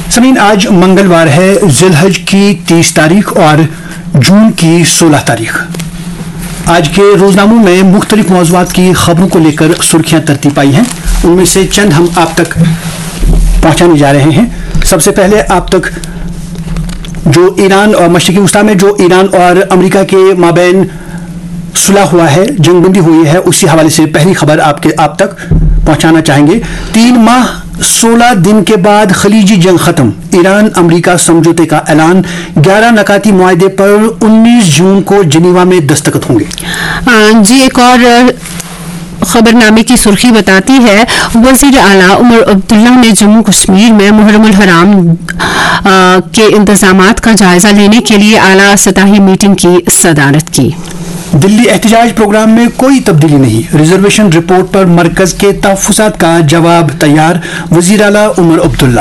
समीन, आज मंगलवार है, ज़िलहज की 30 तारीख और जून की 16 तारीख। आज के रोजनामों में मुख्तलिफ मौज़ूआत की खबरों को लेकर सुर्खियां तरतीब पाई हैं। उनमें से चंद हम आप तक पहुंचाने जा रहे हैं। सबसे पहले आप तक जो ईरान और मशरिकी वस्ता में जो ईरान और अमेरिका के माबैन सुलह हुआ है, जंगबंदी हुई है, उसी हवाले से पहली खबर आप तक पहुंचाना चाहेंगे। 3 माह 16 दिन के बाद खलीजी जंग खत्म, ईरान अमेरिका समझौते का ऐलान। 11 नकाती मुआहदे पर 19 जून को जिनीवा में दस्तखत होंगे। जी, एक और खबरनामे की सुर्खी बताती है, वजीर आला उमर अब्दुल्ला ने जम्मू कश्मीर में मुहर्रमुल हराम के इंतजामात का जायजा लेने के लिए आला सतही मीटिंग की सदारत की। दिल्ली एहतजाज प्रोग्राम में कोई तब्दीली नहीं, रिजर्वेशन रिपोर्ट पर मरकज के तहफ्फुज़ात का जवाब तैयार, वज़ीर आला उमर अब्दुल्ला।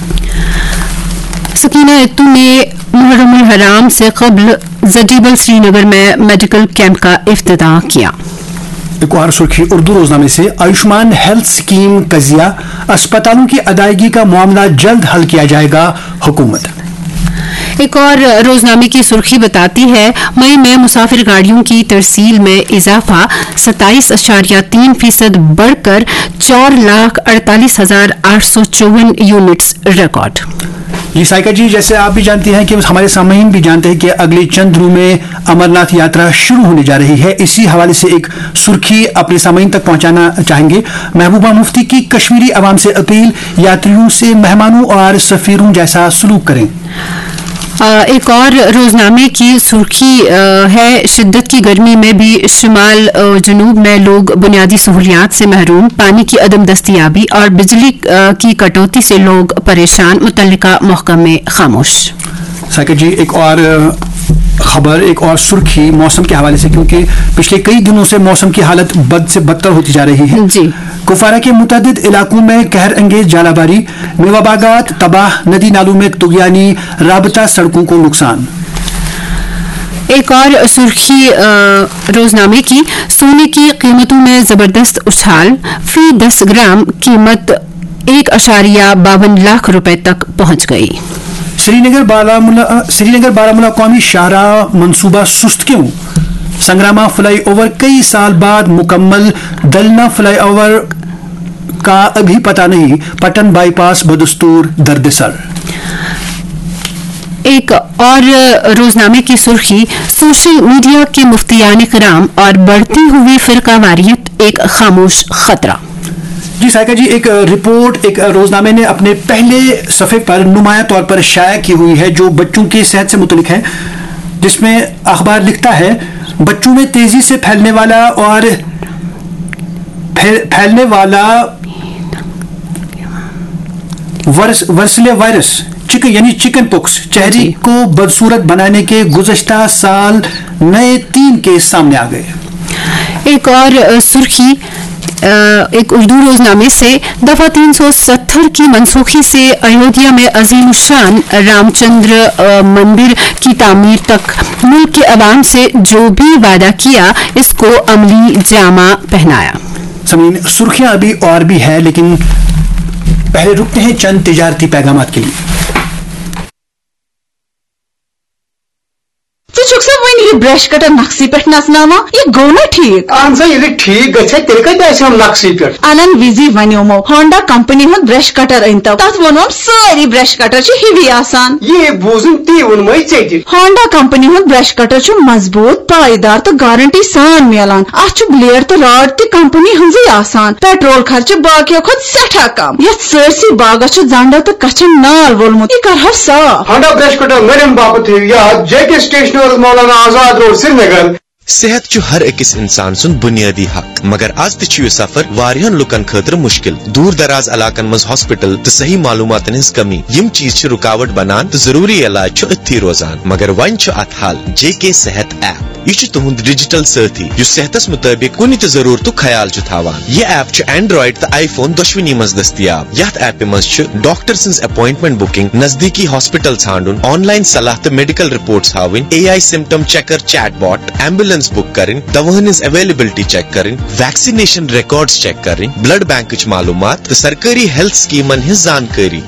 सकीना इत्तू ने मुहर्रमुल हराम से कबल जजीबल श्रीनगर में मेडिकल कैंप का इफ्तिताह किया। एक और सुर्खी उर्दू रोजनामे से, आयुष्मान हेल्थ स्कीम कजिया, अस्पतालों की अदायगी का मामला जल्द हल किया जाएगा, हुकूमत। एक और रोजनामे की सुर्खी बताती है, मई में मुसाफिर गाड़ियों की तरसील में इजाफा 27.3% बढ़कर 4,48,854 यूनिट्स रिकॉर्ड। जी साइका जी, जैसे आप भी जानती हैं कि हमारे सामईन भी जानते हैं कि अगले चंद दिनों में अमरनाथ यात्रा शुरू होने जा रही है। इसी हवाले से एक सुर्खी अपने सामईन तक पहुंचाना चाहेंगे। महबूबा मुफ्ती की कश्मीरी अवाम से अपील, यात्रियों से मेहमानों और सफीरों जैसा सलूक करें। एक और रोजनामे की सुर्खी है, शिद्दत की गर्मी में भी शुमाल जनूब में लोग बुनियादी सहूलियात से महरूम, पानी की अदम दस्तियाबी और बिजली की कटौती से लोग परेशान, मुतल्लिका महकमे खामोश। साकिब जी, एक और खबर, एक और सुर्खी मौसम के हवाले से, क्योंकि पिछले कई दिनों से मौसम की हालत बद से बदतर होती जा रही है। जी, कुफवारा के मुतअद्दिद इलाकों में कहर अंगेज जालाबारी, मेवाबागात तबाह, नदी नालों में तुगयानी, राबता सड़कों को नुकसान। एक और सुर्खी रोजनामे की, सोने की कीमतों में जबरदस्त उछाल, फी 10 ग्राम कीमत 1.52 लाख रुपए तक पहुंच गई। श्रीनगर बारामूला कौमी शाहराह मंसूबा सुस्त क्यों? संग्रामा फ्लाई ओवर कई साल बाद मुकम्मल, दलना फ्लाई ओवर का अभी पता नहीं, पटन बाईपास बदस्तूर दर्द-ए-सर। एक और रोजनामे की सुर्खी, सोशल मीडिया के मुफ्तियान कराम और बढ़ती हुई फिरकावारियत एक खामोश खतरा। जी साइका जी, एक रिपोर्ट एक रोजनामे ने अपने पहले सफ़े पर नुमाया तौर पर शाया की हुई है, जो बच्चों की सेहत से मुतल्लिक है, जिसमें अखबार लिखता है, बच्चों में तेजी से फैलने वाला वर्सले वायरस यानी चिकन पॉक्स चेहरे को बदसूरत बनाने के गुज़श्ता साल नए 3 केस सामने आ गए। एक और सुर्खी एक उर्दू रोजनामे से, दफा 370 की मनसूखी से अयोध्या में अजीम शान रामचंद्र मंदिर की तामीर तक मुल्क के अवाम से जो भी वादा किया, इसको अमली जामा पहनाया। समीन, सुर्खियां अभी और भी है, लेकिन पहले रुकते हैं चंद तिजारती पैगामात के लिए। ब्रश कटर नक्सी पे नसनावा ये गो ना ठीक ये ठीक गल नक्सी पे अनन विजी वनोमो होंडा कंपनी हुंद ब्रश कटर अनतो तथ वोन सारी ब्रश कटर हिवी आसान ये बोजन ती वोन होंडा कंपनी हुंद ब्रश कटर मजबूत पायदार तो गारंटी सान मिलान अच ब्लेड तो राड ते कंपनी हंजी आसान पेट्रोल खर्च बाकियों खुद सठा कम ये सरसी बागस जंडा तो कचन नाल वोलमुत ये कर साफ होंडा ब्रश कटर मरन बापत या जेके स्टेशनर मौलाना आजाद रोड श्रीनगर। सेहत चु हर अकिस इंसान सुन बुनियादी हक, मगर आज तु सफर वारियन लुकन खतर मुश्किल। दूर दराज इलाकन मज हॉस्पिटल तो सही मालूमातन हिंज कमी यम चीज रुकावट बनान तो जरूरी इलाज अथी रोजान, मगर वन अत हल जेके सेहत ऐप। यह तुहद डिजिटल साथी यु सेहतस मुताबिक कुन तो जरूरत ख्याल थावान। यह ऐप एंड्रॉइड तो आईफोन दोशवनी मज दस्तियाब। यथ ऐप मज डॉक्टर सिंस अपॉइंटमेंट बुकिंग, नजदीकी हॉस्पिटल छांडुन, ऑनलाइन सलाह तो मेडिकल रिपोर्ट्स हावन, AI symptom checker chatbot, ambulance book करें, दवाहन अवेलेबिलिटी चेक करें, वैक्सीनेशन रिकॉर्ड्स चेक करें, ब्लड बैंक मालूमात, सरकारी हेल्थ स्कीमन जानकारी।